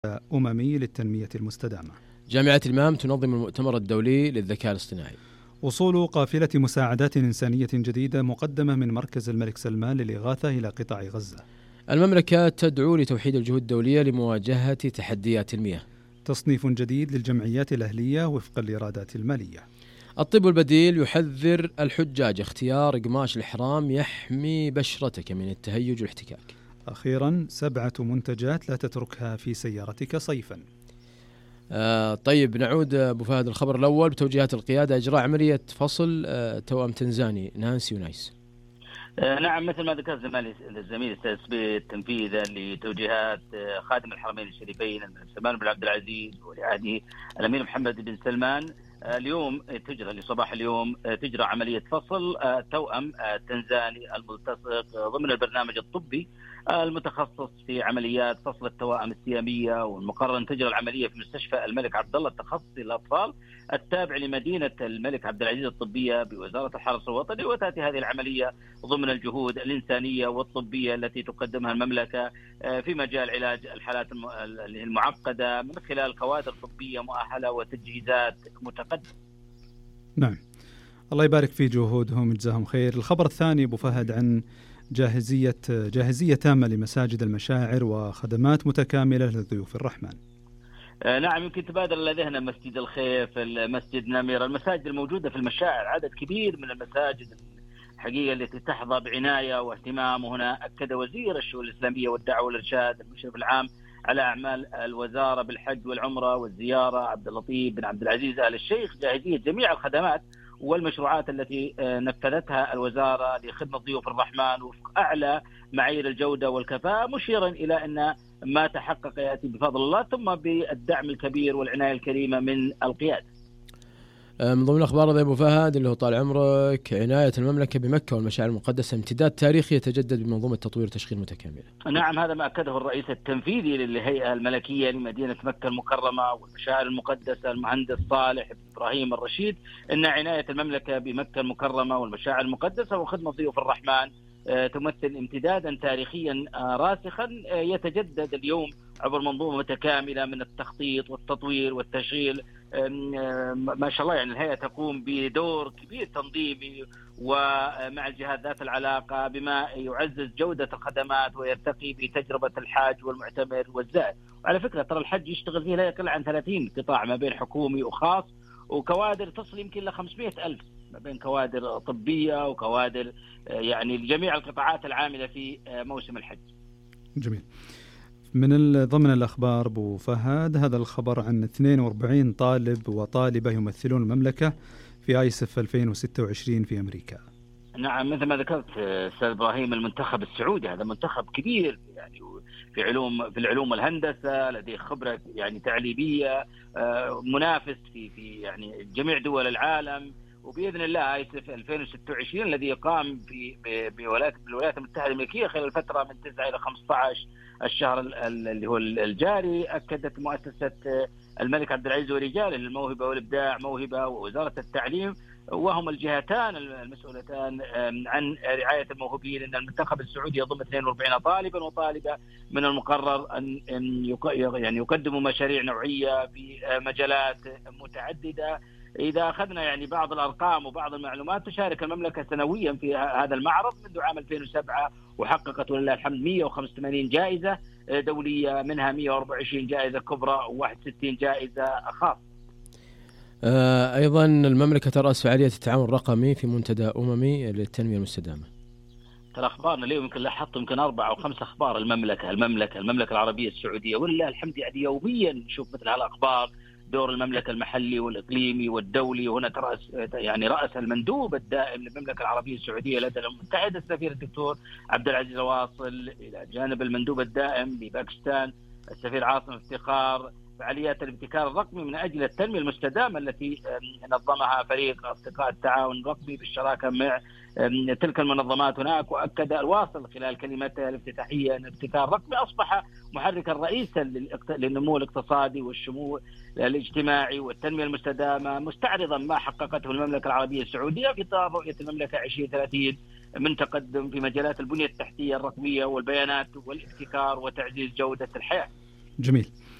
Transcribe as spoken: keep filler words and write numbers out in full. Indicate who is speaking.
Speaker 1: أممي للتنمية المستدامة.
Speaker 2: جامعة الإمام تنظم المؤتمر الدولي للذكاء الاصطناعي.
Speaker 1: وصول قافلة مساعدات إنسانية جديدة مقدمة من مركز الملك سلمان للإغاثة إلى قطاع غزة.
Speaker 2: المملكة تدعو لتوحيد الجهود الدولية لمواجهة تحديات المياه.
Speaker 1: تصنيف جديد للجمعيات الأهلية وفق الإيرادات المالية.
Speaker 2: الطب البديل يحذر الحجاج اختيار قماش الإحرام يحمي بشرتك من التهيج والاحتكاك.
Speaker 1: أخيرا سبعة منتجات لا تتركها في سيارتك صيفا.
Speaker 2: آه طيب نعود أبو فهد الخبر الأول بتوجيهات القيادة إجراء عملية فصل آه توأم تنزاني نانسي ونايس.
Speaker 3: آه نعم مثل ما ذكر الزميل استاذ سبيت تنفيذا لتوجيهات آه خادم الحرمين الشريفين الملك سلمان بن عبد العزيز ولعهده الأمير محمد بن سلمان. آه اليوم تجرى لصباح اليوم آه تجرى عملية فصل آه توأم آه تنزاني الملتصق ضمن البرنامج الطبي المتخصص في عمليات فصل التوائم السيامية، والمقرر أن تجرى العملية في مستشفى الملك عبد الله التخصصي للأطفال التابع لمدينة الملك عبد العزيز الطبية بوزارة الحرس الوطني. وتأتي هذه العملية ضمن الجهود الإنسانية والطبية التي تقدمها المملكة في مجال علاج الحالات المعقدة من خلال كوادر طبية مؤهلة وتجهيزات متقدمة.
Speaker 1: نعم الله يبارك في جهودهم جزاهم خير. الخبر الثاني أبو فهد عن جاهزية جاهزية تامة لمساجد المشاعر وخدمات متكاملة لضيوف الرحمن.
Speaker 3: آه نعم يمكن تبادر لذهننا مسجد الخيف، المسجد نمير، المساجد الموجودة في المشاعر عدد كبير من المساجد حقيقة التي تحظى بعناية واهتمام. وهنا أكد وزير الشؤون الإسلامية والدعوة والإرشاد المشرف العام على أعمال الوزارة بالحج والعمرة والزيارة عبد اللطيف بن عبد العزيز آل الشيخ جاهزية جميع الخدمات والمشروعات التي نفذتها الوزارة لخدمة ضيوف الرحمن وفق أعلى معايير الجودة والكفاءة، مشيرا إلى أن ما تحقق يأتي بفضل الله ثم بالدعم الكبير والعناية الكريمة من القيادة.
Speaker 2: من ضمن الأخبار أبو فهد اللي هو طال عمرك عناية المملكة بمكة والمشاعر المقدسة امتداد تاريخي يتجدد بمنظومة تطوير وتشغيل متكاملة.
Speaker 3: نعم هذا ما أكده الرئيس التنفيذي للهيئة الملكية لمدينة مكة المكرمة والمشاعر المقدسة المهندس صالح بن إبراهيم الرشيد أن عناية المملكة بمكة المكرمة والمشاعر المقدسة وخدمة ضيوف الرحمن تمثل امتدادا تاريخيا راسخا يتجدد اليوم عبر منظومة متكاملة من التخطيط والتطوير والتشغيل. ما شاء الله يعني الهيئة تقوم بدور كبير تنظيمي ومع الجهات ذات العلاقة بما يعزز جودة الخدمات ويرتقي بتجربة الحاج والمعتمر والزائر. وعلى فكرة ترى الحج يشتغل فيه لا يقل عن ثلاثين قطاع ما بين حكومي وخاص وكوادر تصل يمكن ل خمسمائة ألف ما بين كوادر طبية وكوادر يعني لجميع القطاعات العاملة في موسم الحج.
Speaker 1: جميل. من ضمن الأخبار أبو فهد هذا الخبر عن اثنين وأربعين طالب وطالبة يمثلون المملكة في آيسف ألفين وستة وعشرين في أمريكا.
Speaker 3: نعم مثل ما ذكرت أستاذ إبراهيم المنتخب السعودي هذا منتخب كبير يعني في علوم في العلوم والهندسة، لديه خبرة يعني تعليمية، منافس في في يعني جميع دول العالم. وبإذن الله آيسف ألفين وستة وعشرين الذي يقام في بولايات الولايات المتحدة الأمريكية خلال الفترة من تسعة إلى خمسة عشر الشهر اللي هو الجاري. أكدت مؤسسة الملك عبد العزيز ورجاله للموهبة والإبداع موهبة ووزارة التعليم وهم الجهتان المسؤولتان عن رعاية الموهوبين أن المنتخب السعودي يضم اثنين وأربعين طالبا وطالبة من المقرر أن يعني يقدموا مشاريع نوعية في مجالات متعددة. إذا أخذنا يعني بعض الأرقام وبعض المعلومات تشارك المملكة سنويا في هذا المعرض منذ عام ألفين وسبعة وحققت ولله الحمد مئة وخمسة وثمانين جائزة دولية منها مئة وأربعة وعشرين جائزة كبرى وواحد وستين جائزة خاصة.
Speaker 2: آه أيضا المملكة ترأس فعالية التعاون الرقمي في منتدى أممي للتنمية المستدامة.
Speaker 3: ترى أخبارنا اليوم يمكن لاحظت يمكن أربع أو خمس أخبار المملكة المملكة المملكة العربية السعودية ولله الحمد يعني يوميا نشوف مثل هالأخبار دور المملكة المحلي والإقليمي والدولي. وهنا ترأس يعني رأس المندوب الدائم للمملكة العربية السعودية لدى الأمم المتحدة السفير الدكتور عبد العزيز الواصل إلى جانب المندوب الدائم لباكستان السفير عاصم افتخار فعاليات الابتكار الرقمي من أجل التنمية المستدامة التي نظمها فريق أصدقاء التعاون الرقمي بالشراكة مع تلك المنظمات هناك. وأكد الواصل خلال كلمته الافتتاحية أن الابتكار الرقمي أصبح محركا رئيسا للنمو الاقتصادي والشمول الاجتماعي والتنمية المستدامة مستعرضا ما حققته المملكة العربية السعودية في إطار رؤية المملكة عشرين ثلاثين من تقدم في مجالات البنية التحتية الرقمية والبيانات والابتكار وتعزيز جودة الحياة.
Speaker 1: جميل.